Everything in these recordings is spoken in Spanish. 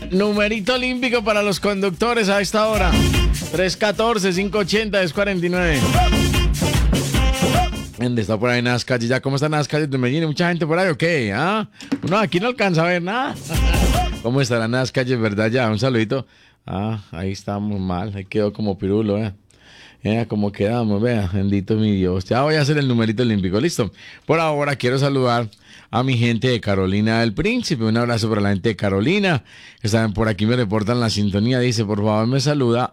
Numerito olímpico para los conductores a esta hora. 314-580-1049. ¿Dónde está por ahí Nazca? ¿Ya cómo están las calles de Medellín? ¿Mucha gente por ahí o qué? ¿Ah? Uno aquí no alcanza a ver nada. ¿Cómo estarán las calles, verdad? Ya, un saludito. Ah, ahí estamos mal. Ahí quedó como pirulo, como quedamos, vea. Bendito mi Dios. Ya voy a hacer el numerito olímpico, ¿listo? Por ahora quiero saludar a mi gente de Carolina del Príncipe. Un abrazo para la gente de Carolina. Están por aquí, me reportan la sintonía. Dice, por favor, me saluda.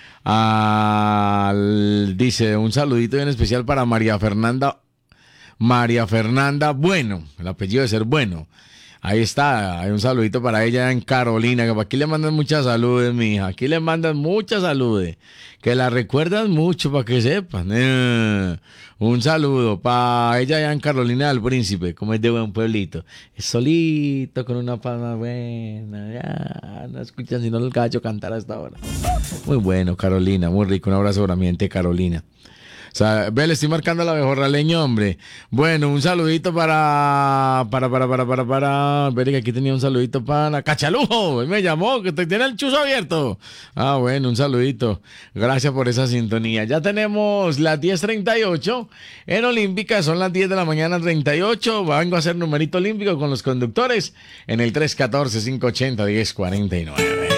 Dice, un saludito bien especial para María Fernanda. María Fernanda Bueno. El apellido de ser Bueno. Ahí está, hay un saludito para ella en Carolina, que aquí le mandan muchas saludes, mi hija, aquí le mandan muchas saludes, que la recuerdan mucho para que sepan. Un saludo para ella allá en Carolina del Príncipe, como es de buen pueblito, es solito, con una palma buena, ya, no escuchan sino el gallo cantar hasta ahora. Muy bueno, Carolina, muy rico, un abrazo para mi gente, Carolina. O sea, ve, le estoy marcando a la mejorraleña, hombre. Bueno, un saludito para. Ver que aquí tenía un saludito para Cachalujo. Él me llamó, que tiene el chuzo abierto. Ah, bueno, un saludito. Gracias por esa sintonía. Ya tenemos las 10:38 en Olímpica. Son las 10 de la mañana 38. Vengo a hacer numerito olímpico con los conductores en el 314-580-1049.